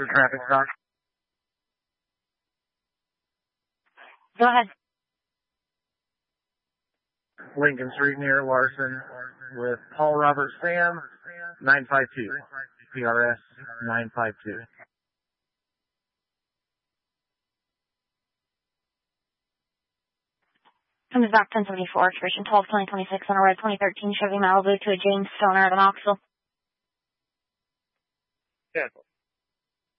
Your traffic stop. Go ahead. Lincoln Street near Larson with Paul Robert Sam, 952. PRS 952. Comes back 1074, expiration 12/2026 on a red 2013 Chevy Malibu to a James Stoner out of Knoxville. Cancel.